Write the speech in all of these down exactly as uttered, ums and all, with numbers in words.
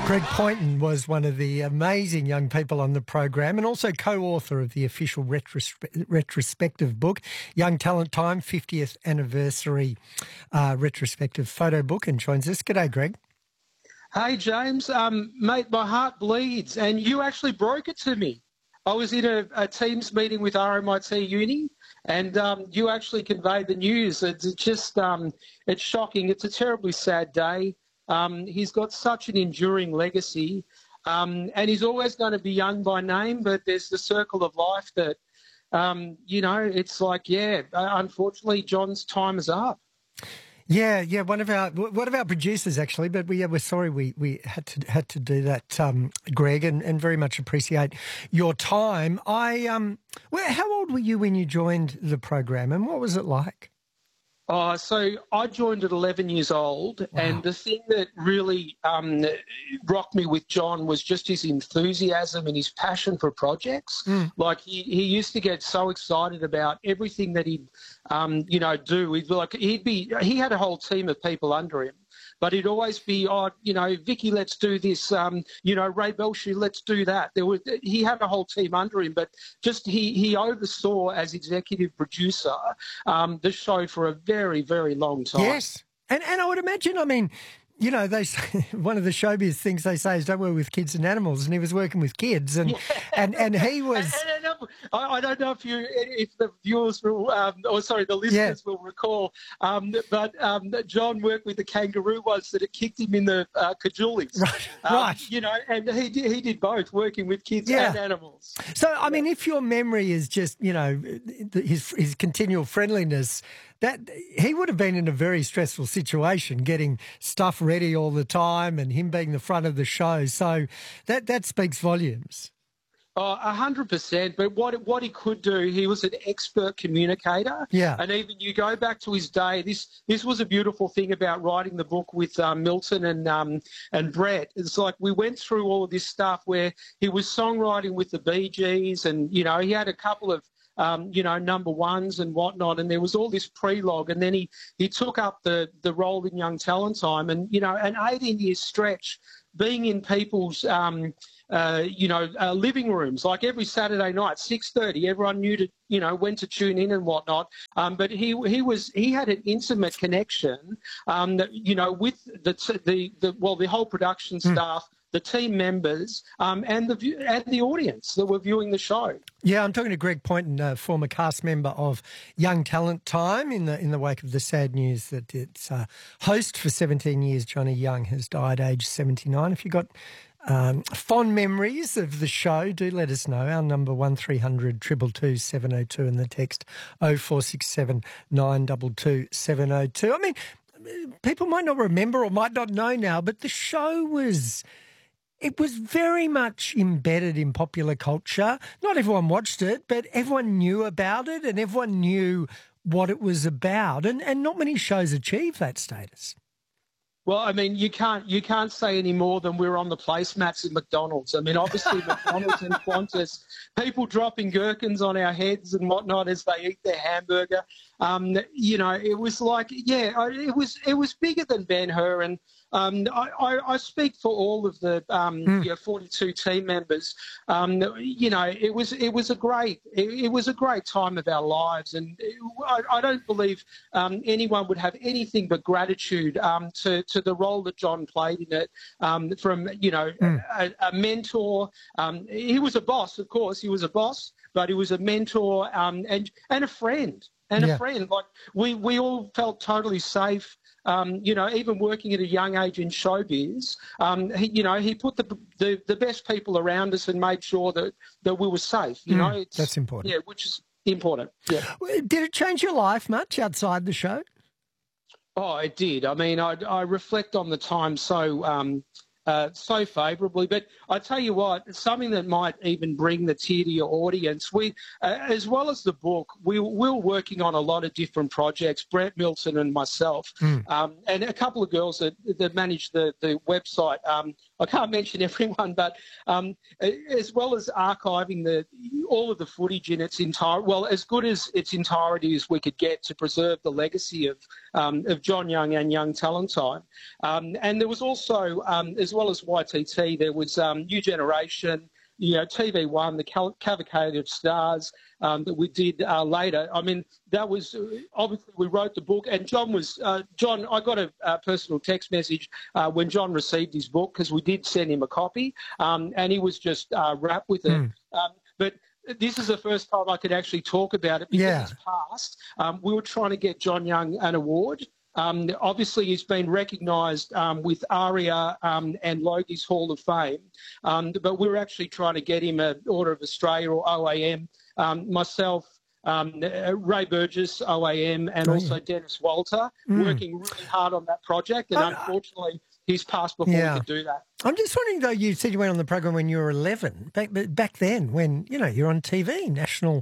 Greg Poynton was one of the amazing young people on the program and also co-author of the official retrospe- retrospective book, Young Talent Time, fiftieth Anniversary uh, Retrospective Photo Book, and joins us. G'day, Greg. Hey, James. Um, mate, my heart bleeds, and you actually broke it to me. I was in a, a Teams meeting with R M I T Uni, and um, you actually conveyed the news. It's just, um, it's shocking. It's a terribly sad day. Um, he's got such an enduring legacy, um, and he's always going to be young by name, but there's the circle of life that, um, you know, it's like, yeah, unfortunately, John's time is up. Yeah, yeah. One of our one of our producers actually, but we we're sorry we we had to had to do that, um, Greg, and, and very much appreciate your time. I um, well, how old were you when you joined the program, and what was it like? Oh, so I joined at eleven years old, wow. And the thing that really um, rocked me with John was just his enthusiasm and his passion for projects. Mm. Like he, he used to get so excited about everything that he'd, um, you know, do. He'd be like he'd be he had a whole team of people under him. But he'd always be, oh, you know, Vicky, let's do this. Um, you know, Ray Belshire, let's do that. There was, he had a whole team under him, but just he he oversaw as executive producer um, the show for a very, very long time. Yes, and and I would imagine, I mean, you know, they say, one of the showbiz things they say is don't work with kids and animals, and he was working with kids, and yeah. and, and he was. And, and, and, I, I don't know if you, if the viewers will, um, or sorry, the listeners yeah. will recall, um, but um, John worked with the kangaroo once that it kicked him in the uh, cajoolies. Right, um, right. You know, and he did, he did both, working with kids yeah. and animals. So, I mean, if your memory is just, you know, his his continual friendliness, that he would have been in a very stressful situation, getting stuff ready all the time, and him being the front of the show. So that that speaks volumes. Oh, a hundred percent. But what what he could do, he was an expert communicator. Yeah. And even you go back to his day. This this was a beautiful thing about writing the book with um, Milton and um, and Brett. It's like we went through all of this stuff where he was songwriting with the Bee Gees, and you know he had a couple of um, you know number ones and whatnot, and there was all this prelogue, and then he he took up the the role in Young Talent Time, and you know an eighteen year stretch being in people's um, Uh, you know, uh, living rooms, like every Saturday night, six thirty, everyone knew to, you know, when to tune in and whatnot. Um, but he he was he had an intimate connection, um, that, you know, with the the, the well, the whole production staff, mm. the team members, um, and the and the audience that were viewing the show. Yeah, I'm talking to Greg Poynton, a former cast member of Young Talent Time, in the in the wake of the sad news that its uh, host for seventeen years, Johnny Young, has died aged seventy-nine. If you got Um, fond memories of the show, do let us know. Our number one three hundred two two two seven oh two and the text oh four six seven nine two two seven oh two. I mean, people might not remember or might not know now, but the show was, it was very much embedded in popular culture. Not everyone watched it, but everyone knew about it and everyone knew what it was about. And, and not many shows achieve that status. Well, I mean, you can't you can't say any more than we're on the placemats at McDonald's. I mean, obviously McDonald's and Qantas, people dropping gherkins on our heads and whatnot as they eat their hamburger. Um, you know, it was like, yeah, it was it was bigger than Ben-Hur, and um, I, I, I speak for all of the um, mm. you know, forty-two team members. Um, you know, it was it was a great it, it was a great time of our lives, and it, I, I don't believe um, anyone would have anything but gratitude um, to to the role that John played in it. Um, from you know, mm. a, a mentor, um, he was a boss, of course, he was a boss, but he was a mentor um, and and a friend. And yeah. a friend, like we, we all felt totally safe. Um, you know, even working at a young age in showbiz, um, he, you know, he put the, the the best people around us and made sure that, that we were safe. You mm, know, it's, that's important. Yeah, which is important. Yeah. Did it change your life much outside the show? Oh, it did. I mean, I, I reflect on the time so um, uh, so favourably. But I tell you what, something that might even bring the tear to your audience. We, uh, as well as the book, we, we were working on a lot of different projects. Brett, Milton, and myself, mm. um, and a couple of girls that that manage the the website. Um, I can't mention everyone, but um, as well as archiving the all of the footage in its entire, well, as good as its entirety as we could get to preserve the legacy of um, of John Young and Young Talent Time. Um, and there was also, um, as well as Y T T, there was um, New Generation, you know, T V One, the Cal- Cavalcade of Stars um, that we did uh, later. I mean, that was, uh, obviously we wrote the book, and John was, uh, John, I got a, a personal text message uh, when John received his book, because we did send him a copy, um, and he was just uh, wrapped with it. Mm. Um, but this is the first time I could actually talk about it, because yeah. it's past. Um, we were trying to get John Young an award. Um, obviously, he's been recognised um, with ARIA um, and Logie's Hall of Fame, um, but we were actually trying to get him an Order of Australia or O A M. Um, myself, um, Ray Burgess, O A M, and oh, also yeah. Dennis Walter, mm. working really hard on that project, and uh, unfortunately, he's passed before yeah. we could do that. I'm just wondering, though, you said you went on the program when you were eleven, back, back then, when, you know, you're on T V, national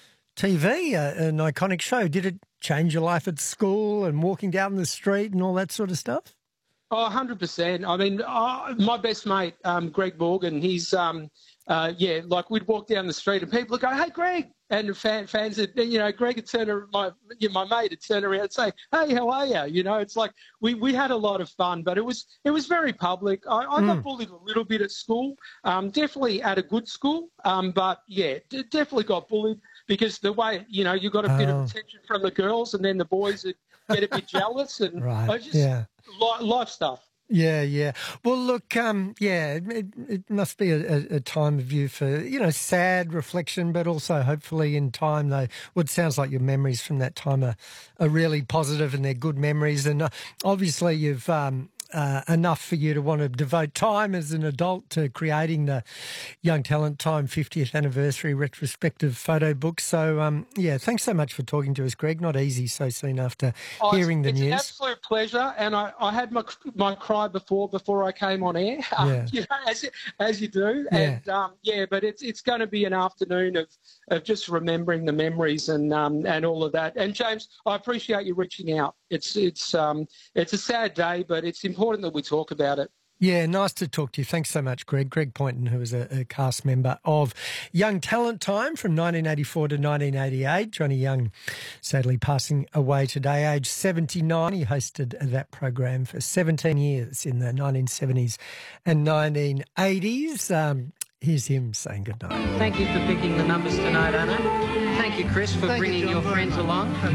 T V, uh, an iconic show. Did it change your life at school and walking down the street and all that sort of stuff? Oh, one hundred percent. I mean, uh, my best mate, um, Greg Morgan, he's, um, uh, yeah, like we'd walk down the street and people would go, "Hey, Greg." And fan, fans, would, you know, Greg would turn around, my, you know, my mate would turn around and say, "Hey, how are you?" You know, it's like we, we had a lot of fun, but it was it was very public. I, I mm. got bullied a little bit at school, um, definitely at a good school, um, but yeah, d- definitely got bullied. Because the way, you know, you got a bit oh. of attention from the girls, and then the boys would get a bit jealous, and right. I just yeah. li- life stuff. Yeah, yeah. Well, look, um, yeah, it, it must be a, a time of you for, you know, sad reflection, but also hopefully in time, though, what sounds like your memories from that time are, are really positive and they're good memories. And uh, obviously you've... Um, Uh, enough for you to want to devote time as an adult to creating the Young Talent Time fiftieth anniversary retrospective photo book. So, um, yeah, thanks so much for talking to us, Greg. Not easy so soon after oh, hearing the it's news. It's an absolute pleasure, and I, I had my my cry before before I came on air, um, yeah. you know, as, as you do. Yeah. And, um, yeah, but it's it's going to be an afternoon of, of just remembering the memories and um, and all of that. And, James, I appreciate you reaching out. It's, it's, um, it's a sad day, but it's important that we talk about it. Yeah, nice to talk to you. Thanks so much, Greg. Greg Poynton, who was a, a cast member of Young Talent Time from nineteen eighty-four to nineteen eighty-eight. Johnny Young sadly passing away today, age seventy-nine. He hosted that program for seventeen years in the nineteen seventies and nineteen eighties. Um, here's him saying goodnight. Thank you for picking the numbers tonight, Anna. Thank you, Chris, for Thank bringing you, your friends along.